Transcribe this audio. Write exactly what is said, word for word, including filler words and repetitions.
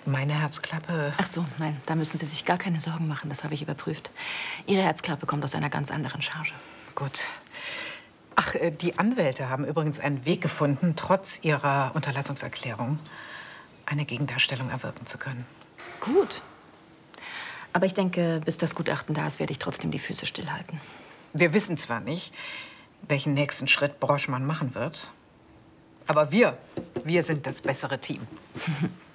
Meine Herzklappe... Ach so, nein, da müssen Sie sich gar keine Sorgen machen. Das habe ich überprüft. Ihre Herzklappe kommt aus einer ganz anderen Charge. Gut. Ach, äh, die Anwälte haben übrigens einen Weg gefunden, trotz ihrer Unterlassungserklärung eine Gegendarstellung erwirken zu können. Gut. Aber ich denke, bis das Gutachten da ist, werde ich trotzdem die Füße stillhalten. Wir wissen zwar nicht, welchen nächsten Schritt Broschmann machen wird, aber wir, wir sind das bessere Team.